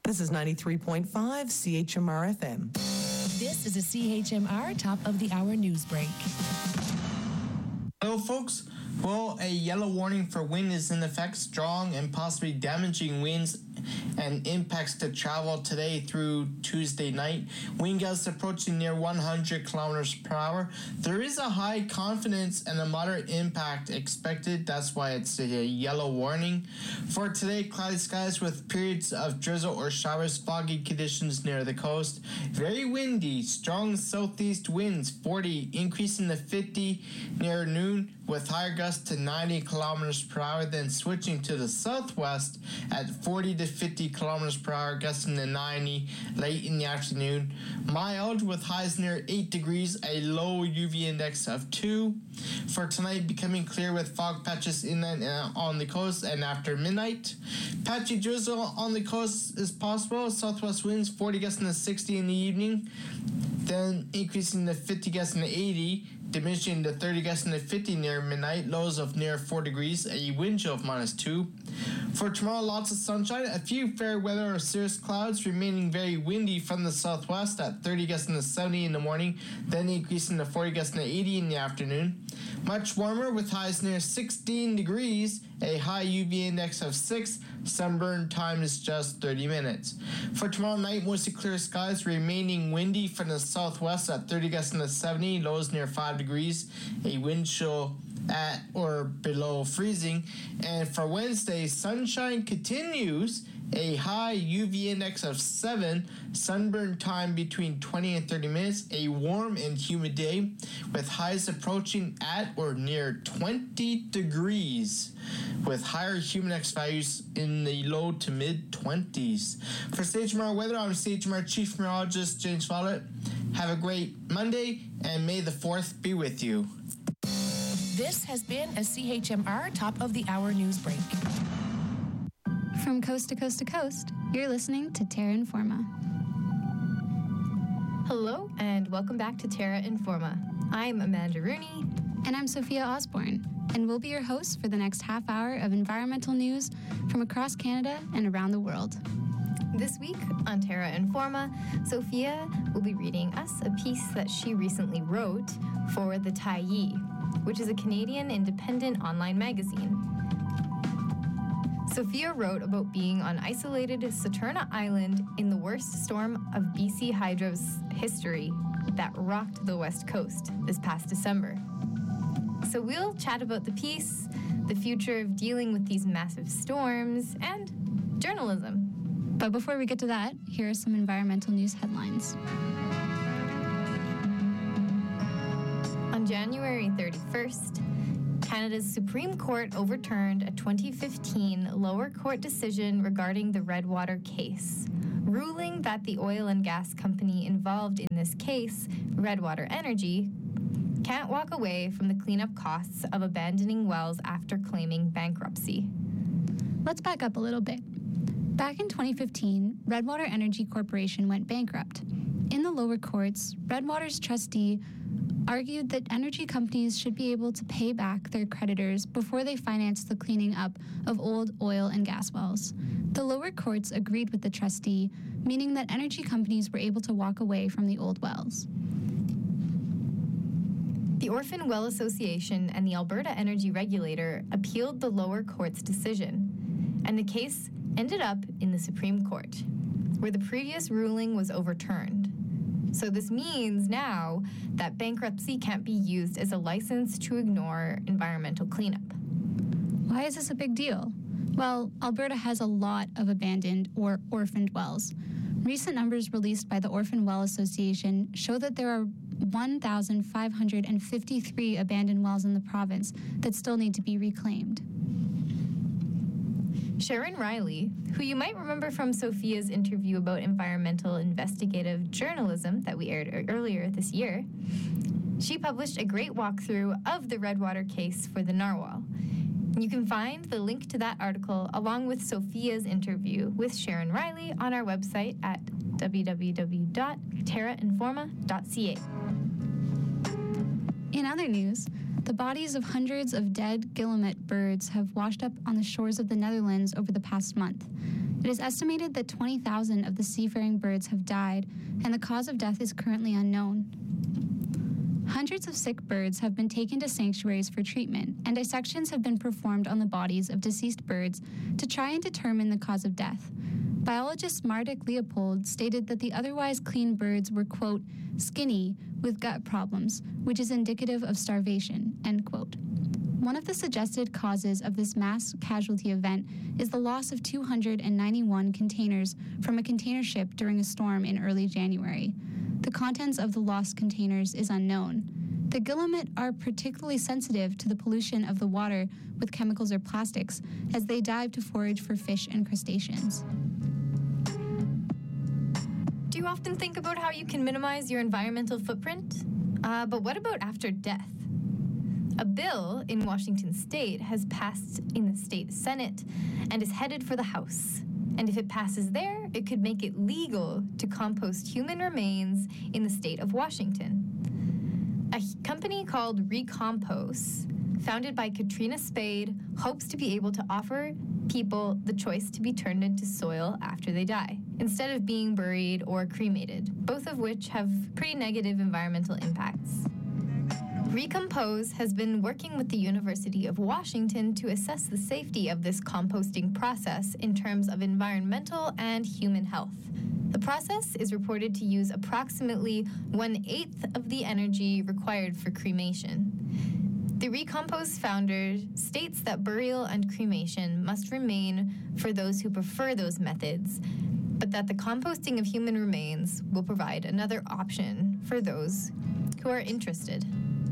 This is 93.5 CHMR FM. This is a CHMR top of the hour news break. Hello, folks. Well, a yellow warning for wind is in effect. Strong and possibly damaging winds and impacts to travel today through Tuesday night. Wind gusts approaching near 100 kilometers per hour. There is a high confidence and a moderate impact expected. That's why it's a yellow warning. For today, cloudy skies with periods of drizzle or showers, foggy conditions near the coast. Very windy, strong southeast winds, 40, increasing to 50 near noon, with higher gusts to 90 kilometers per hour, then switching to the southwest at 40 to 50 kilometers per hour, gusting to 90 late in the afternoon. Mild with highs near 8 degrees, a low UV index of 2. For tonight, becoming clear with fog patches inland and on the coast, and after midnight, patchy drizzle on the coast is possible. Southwest winds 40 gusting to 60 in the evening, then increasing to 50 gusting to 80. Diminishing to 30 gusting to 50 near midnight, lows of near 4 degrees, a wind chill of -2. For tomorrow, lots of sunshine, a few fair weather or cirrus clouds, remaining very windy from the southwest at 30 gusting to 70 in the morning, then increasing to 40 gusting to 80 in the afternoon. Much warmer with highs near 16 degrees, a high UV index of 6, sunburn time is just 30 minutes. For tomorrow night, mostly clear skies, remaining windy from the southwest at 30 gusting to 70, lows near 5 degrees, a wind chill at or below freezing. And for Wednesday, sunshine continues, a high UV index of 7, sunburn time between 20 and 30 minutes, a warm and humid day with highs approaching at or near 20 degrees with higher humidex values in the low to mid 20s. For CHMR weather, I'm CHMR Chief Meteorologist James Follett. Have a great Monday, and may the 4th be with you. This has been a CHMR top of the hour news break. From coast to coast to coast, you're listening to Terra Informa. Hello, and welcome back to Terra Informa. I'm Amanda Rooney. And I'm Sophia Osborne, and we'll be your hosts for the next half hour of environmental news from across Canada and around the world. This week on Terra Informa, Sophia will be reading us a piece that she recently wrote for The Tyee, which is a Canadian independent online magazine. Sophia wrote about being on isolated Saturna Island in the worst storm of BC Hydro's history that rocked the West Coast this past December. So we'll chat about the piece, the future of dealing with these massive storms, and journalism. But before we get to that, here are some environmental news headlines. On January 31st, Canada's Supreme Court overturned a 2015 lower court decision regarding the Redwater case, ruling that the oil and gas company involved in this case, Redwater Energy, can't walk away from the cleanup costs of abandoning wells after claiming bankruptcy. Let's back up a little bit. Back in 2015, Redwater Energy Corporation went bankrupt. In the lower courts, Redwater's trustee argued that energy companies should be able to pay back their creditors before they finance the cleaning up of old oil and gas wells. The lower courts agreed with the trustee, meaning that energy companies were able to walk away from the old wells. The Orphan Well Association and the Alberta Energy Regulator appealed the lower court's decision, and the case ended up in the Supreme Court, where the previous ruling was overturned. So this means now that bankruptcy can't be used as a license to ignore environmental cleanup. Why is this a big deal? Well, Alberta has a lot of abandoned or orphaned wells. Recent numbers released by the Orphan Well Association show that there are 1,553 abandoned wells in the province that still need to be reclaimed. Sharon Riley, who you might remember from Sophia's interview about environmental investigative journalism that we aired earlier this year, she published a great walkthrough of the Redwater case for the Narwhal. You can find the link to that article along with Sophia's interview with Sharon Riley on our website at www.terrainforma.ca. In other news, the bodies of hundreds of dead guillemot birds have washed up on the shores of the Netherlands over the past month. It is estimated that 20,000 of the seafaring birds have died, and the cause of death is currently unknown. Hundreds of sick birds have been taken to sanctuaries for treatment, and dissections have been performed on the bodies of deceased birds to try and determine the cause of death. Biologist Marduk Leopold stated that the otherwise clean birds were, quote, skinny with gut problems, which is indicative of starvation, end quote. One of the suggested causes of this mass casualty event is the loss of 291 containers from a container ship during a storm in early January. The contents of the lost containers is unknown. The Guillemot are particularly sensitive to the pollution of the water with chemicals or plastics as they dive to forage for fish and crustaceans. Do you often think about how you can minimize your environmental footprint? But what about after death? A bill in Washington state has passed in the state Senate and is headed for the House. And if it passes there, it could make it legal to compost human remains in the state of Washington. A company called Recompose, founded by Katrina Spade, hopes to be able to offer people the choice to be turned into soil after they die, instead of being buried or cremated, both of which have pretty negative environmental impacts. Recompose has been working with the University of Washington to assess the safety of this composting process in terms of environmental and human health. The process is reported to use approximately 1/8 of the energy required for cremation. The Recompose founder states that burial and cremation must remain for those who prefer those methods, but that the composting of human remains will provide another option for those who are interested.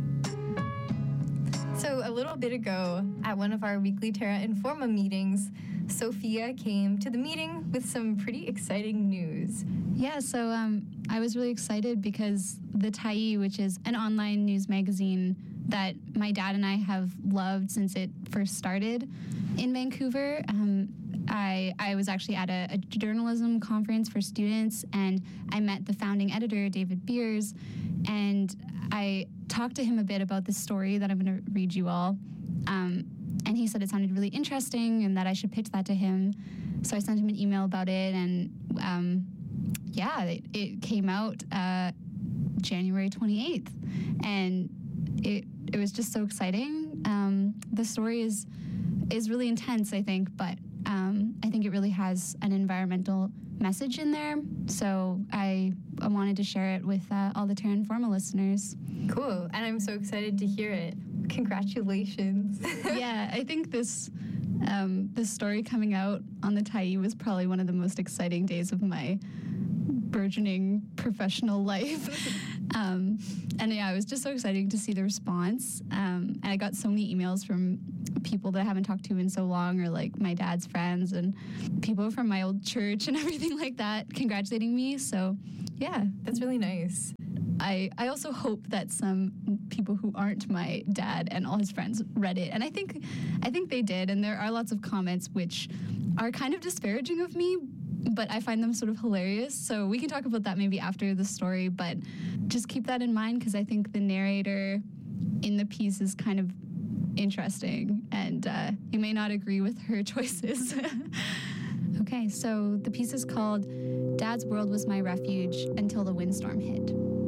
So a little bit ago, at one of our weekly Terra Informa meetings, Sophia came to the meeting with some pretty exciting news. Yeah, so I was really excited because the Tyee, which is an online news magazine that my dad and I have loved since it first started in Vancouver, I was actually at a journalism conference for students, and I met the founding editor, David Beers, and I talked to him a bit about this story that I'm going to read you all. And he said it sounded really interesting and that I should pitch that to him. So I sent him an email about it, and it came out January 28th. And it was just so exciting. The story is really intense, I think, but I think it really has an environmental message in there. So I wanted to share it with all the Terra Informa listeners. Cool, and I'm so excited to hear it. Congratulations. Yeah, I think this story coming out on the Tyee was probably one of the most exciting days of my burgeoning professional life. And yeah, it was just so exciting to see the response. And I got so many emails from people that I haven't talked to in so long, or like my dad's friends and people from my old church and everything like that congratulating me. So yeah, that's really nice. I also hope that some people who aren't my dad and all his friends read it. And I think they did. And there are lots of comments which are kind of disparaging of me, but I find them sort of hilarious. So we can talk about that maybe after the story, but just keep that in mind because I think the narrator in the piece is kind of interesting, and you may not agree with her choices. Okay, so the piece is called Dad's World Was My Refuge Until the Windstorm Hit.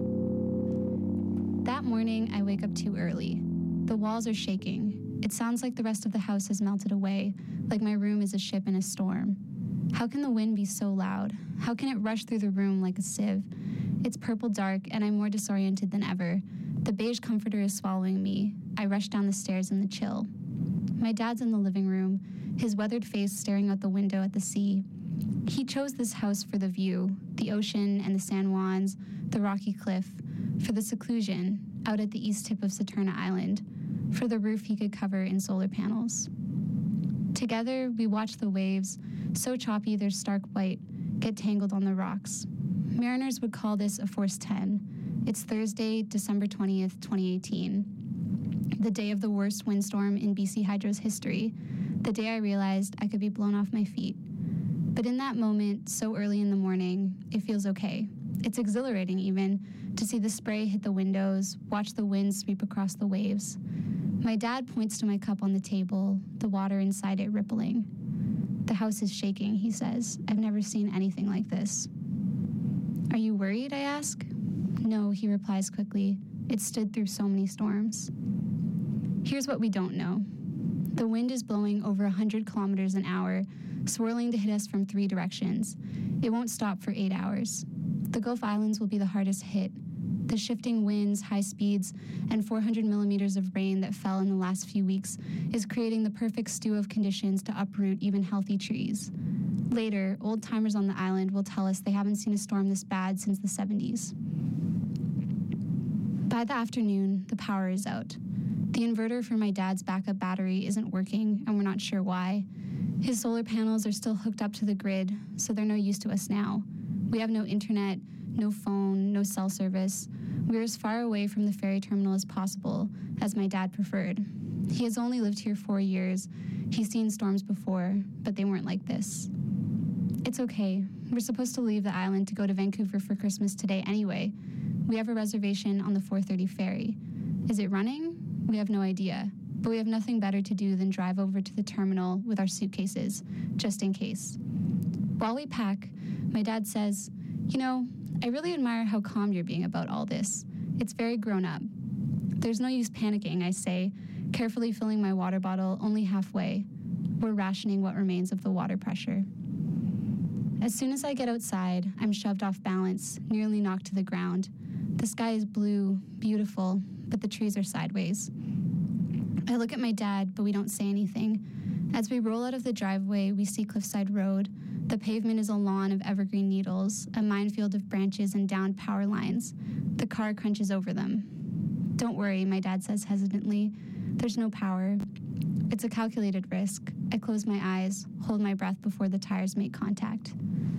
That morning, I wake up too early. The walls are shaking. It sounds like the rest of the house has melted away, like my room is a ship in a storm. How can the wind be so loud? How can it rush through the room like a sieve? It's purple dark, and I'm more disoriented than ever. The beige comforter is swallowing me. I rush down the stairs in the chill. My dad's in the living room, his weathered face staring out the window at the sea. He chose this house for the view, the ocean and the San Juans, the rocky cliff, for the seclusion out at the east tip of Saturna Island, for the roof he could cover in solar panels. Together, we watch the waves, so choppy they're stark white, get tangled on the rocks. Mariners would call this a Force 10. It's Thursday, December 20th, 2018. The day of the worst windstorm in BC Hydro's history. The day I realized I could be blown off my feet. But in that moment, so early in the morning, it feels okay. It's exhilarating even, to see the spray hit the windows, watch the wind sweep across the waves. My dad points to my cup on the table, the water inside it rippling. The house is shaking, he says. I've never seen anything like this. Are you worried, I ask? No, he replies quickly. It's stood through so many storms. Here's what we don't know. The wind is blowing over 100 kilometers an hour, swirling to hit us from 3 directions. It won't stop for 8 hours. The Gulf Islands will be the hardest hit. The shifting winds, high speeds, and 400 millimeters of rain that fell in the last few weeks is creating the perfect stew of conditions to uproot even healthy trees. Later, old-timers on the island will tell us they haven't seen a storm this bad since the 70s. By the afternoon, the power is out. The inverter for my dad's backup battery isn't working, and we're not sure why. His solar panels are still hooked up to the grid, so they're no use to us now. We have no internet, no phone, no cell service. We're as far away from the ferry terminal as possible, as my dad preferred. He has only lived here 4 years. He's seen storms before, but they weren't like this. It's okay. We're supposed to leave the island to go to Vancouver for Christmas today anyway. We have a reservation on the 4:30 ferry. Is it running? We have no idea, but we have nothing better to do than drive over to the terminal with our suitcases, just in case. While we pack, my dad says, "You know, I really admire how calm you're being about all this. It's very grown up." There's no use panicking, I say, carefully filling my water bottle only halfway. We're rationing what remains of the water pressure. As soon as I get outside, I'm shoved off balance, nearly knocked to the ground. The sky is blue, beautiful, but the trees are sideways. I look at my dad, but we don't say anything. As we roll out of the driveway, we see Cliffside Road. The pavement is a lawn of evergreen needles, a minefield of branches and downed power lines. The car crunches over them. "Don't worry," my dad says hesitantly. "There's no power. It's a calculated risk." I close my eyes, hold my breath before the tires make contact.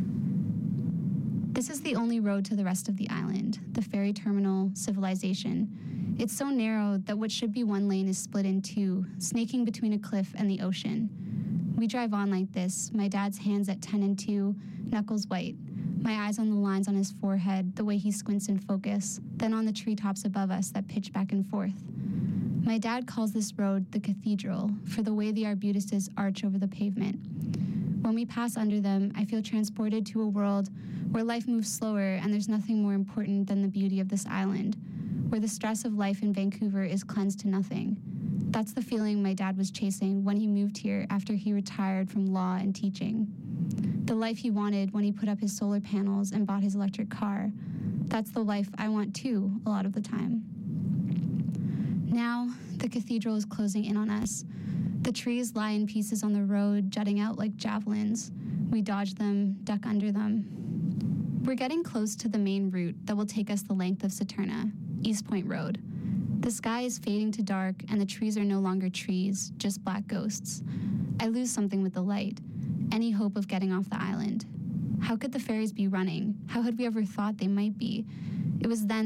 This is the only road to the rest of the island, the ferry terminal, civilization. It's so narrow that what should be one lane is split in 2, snaking between a cliff and the ocean. We drive on like this, my dad's hands at 10 and 2, knuckles white, my eyes on the lines on his forehead, the way he squints in focus, then on the treetops above us that pitch back and forth. My dad calls this road the Cathedral, for the way the arbutuses arch over the pavement. When we pass under them, I feel transported to a world where life moves slower and there's nothing more important than the beauty of this island, where the stress of life in Vancouver is cleansed to nothing. That's the feeling my dad was chasing when he moved here after he retired from law and teaching. The life he wanted when he put up his solar panels and bought his electric car. That's the life I want too, a lot of the time. Now, the cathedral is closing in on us. The trees lie in pieces on the road, jutting out like javelins. We dodge them, duck under them. We're getting close to the main route that will take us the length of Saturna, East Point Road. The sky is fading to dark, and the trees are no longer trees, just black ghosts. I lose something with the light, any hope of getting off the island. How could the ferries be running? How had we ever thought they might be? It was then